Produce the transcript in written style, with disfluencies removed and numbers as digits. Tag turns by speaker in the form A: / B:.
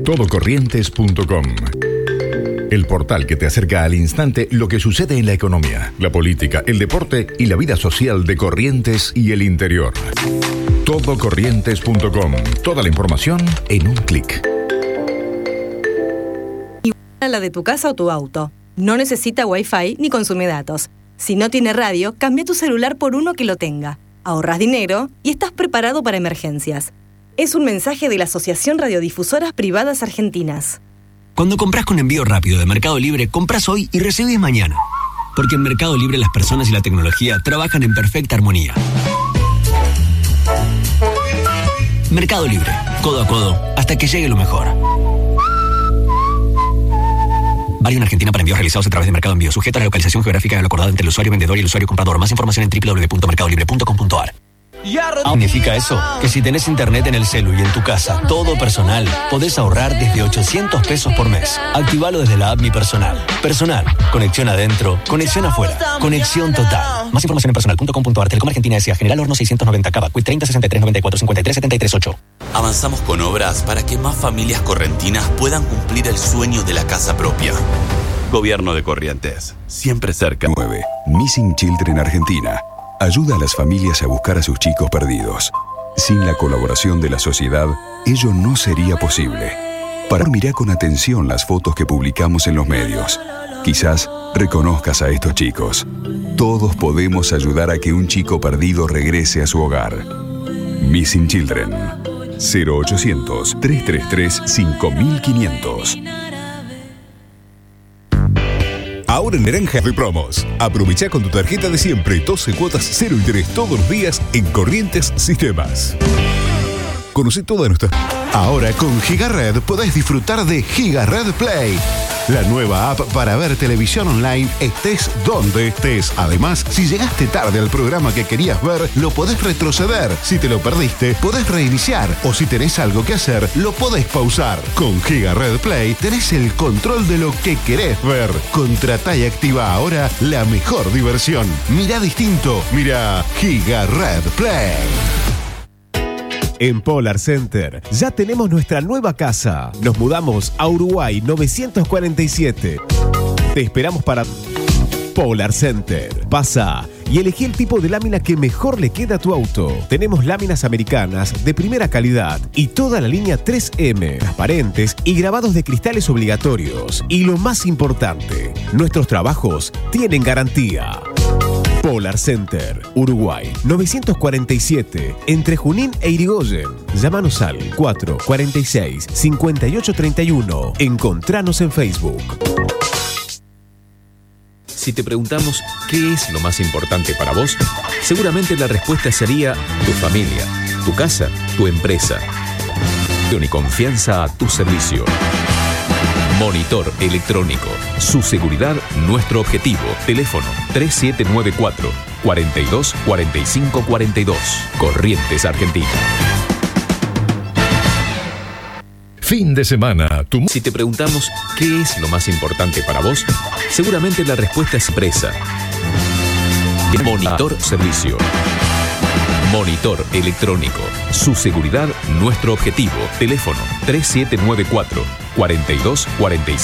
A: Todocorrientes.com. El portal que te acerca al instante lo que sucede en la economía, la política, el deporte y la vida social de Corrientes y el interior. Todocorrientes.com. Toda la información en un clic.
B: Igual a la de tu casa o tu auto. No necesita Wi-Fi ni consume datos. Si no tiene radio, cambia tu celular por uno que lo tenga. Ahorras dinero y estás preparado para emergencias. Es un mensaje de la Asociación Radiodifusoras Privadas Argentinas.
C: Cuando compras con envío rápido de Mercado Libre, compras hoy y recibís mañana. Porque en Mercado Libre las personas y la tecnología trabajan en perfecta armonía. Mercado Libre, codo a codo, hasta que llegue lo mejor. Válido en Argentina para envíos realizados a través de Mercado Envío, sujeto a la localización geográfica de lo acordado entre el usuario vendedor y el usuario comprador. Más información en www.mercadolibre.com.ar. ¿Significa eso? Que si tenés internet en el celu y en tu casa, todo personal, podés ahorrar desde 800 pesos por mes. Activalo desde la app Mi Personal. Personal. Conexión adentro, conexión afuera. Conexión total. Más información en personal.com.ar. Telecom Argentina S.A. General Horno 690 Cava. Quit 30 63 94 53 73 8.
D: Avanzamos con obras para que más familias correntinas puedan cumplir el sueño de la casa propia. Gobierno de Corrientes. Siempre cerca.
E: 9. Missing Children Argentina. Ayuda a las familias a buscar a sus chicos perdidos. Sin la colaboración de la sociedad, ello no sería posible. Mirá con atención las fotos que publicamos en los medios. Quizás reconozcas a estos chicos. Todos podemos ayudar a que un chico perdido regrese a su hogar. Missing Children. 0800-333-5500.
F: Ahora en Naranja de Promos. Aprovecha con tu tarjeta de siempre 12 cuotas 0 interés todos los días en Corrientes Sistemas. Conoce toda nuestra...
G: Ahora con GigaRed podés disfrutar de GigaRed Play, la nueva app para ver televisión online estés donde estés. Además, si llegaste tarde al programa que querías ver, lo podés retroceder. Si te lo perdiste, podés reiniciar. O si tenés algo que hacer, lo podés pausar. Con GigaRed Play tenés el control de lo que querés ver. Contratá y activa ahora la mejor diversión. Mirá distinto. Mirá GigaRed Play.
H: En Polar Center ya tenemos nuestra nueva casa. Nos mudamos a Uruguay 947. Te esperamos para Polar Center. Pasa y elegí el tipo de lámina que mejor le queda a tu auto. Tenemos láminas americanas de primera calidad y toda la línea 3M, transparentes y grabados de cristales obligatorios. Y lo más importante, nuestros trabajos tienen garantía. Polar Center, Uruguay, 947, entre Junín e Irigoyen. Llámanos al 446-5831. Encontranos en Facebook.
I: Si te preguntamos qué es lo más importante para vos, seguramente la respuesta sería tu familia, tu casa, tu empresa. Y confianza a tu servicio. Monitor electrónico. Su seguridad, nuestro objetivo. Teléfono 3794 42 45 42. Corrientes Argentina.
A: Fin de semana.
I: Si te preguntamos qué es lo más importante para vos, seguramente la respuesta es empresa. Monitor servicio. Monitor electrónico. Su seguridad, nuestro objetivo. Teléfono 3794 42 45